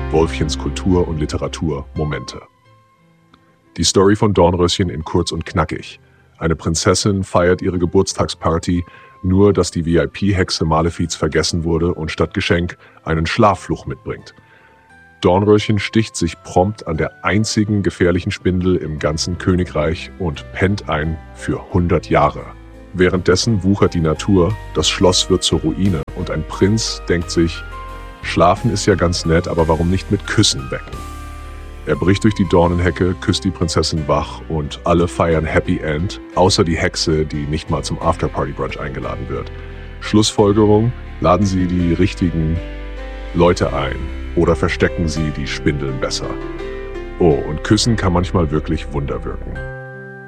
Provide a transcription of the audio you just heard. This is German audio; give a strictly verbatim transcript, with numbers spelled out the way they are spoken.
Wolfchens Kultur und Literatur Momente. Die Story von Dornröschen in kurz und knackig. Eine Prinzessin feiert ihre Geburtstagsparty, nur dass die V I P-Hexe Malefiz vergessen wurde und statt Geschenk einen Schlaffluch mitbringt. Dornröschen sticht sich prompt an der einzigen gefährlichen Spindel im ganzen Königreich und pennt ein für hundert Jahre. Währenddessen wuchert die Natur, das Schloss wird zur Ruine und ein Prinz denkt sich, schlafen ist ja ganz nett, aber warum nicht mit Küssen wecken? Er bricht durch die Dornenhecke, küsst die Prinzessin wach und alle feiern Happy End, außer die Hexe, die nicht mal zum Afterparty-Brunch eingeladen wird. Schlussfolgerung, laden Sie die richtigen Leute ein oder verstecken Sie die Spindeln besser. Oh, und Küssen kann manchmal wirklich Wunder wirken.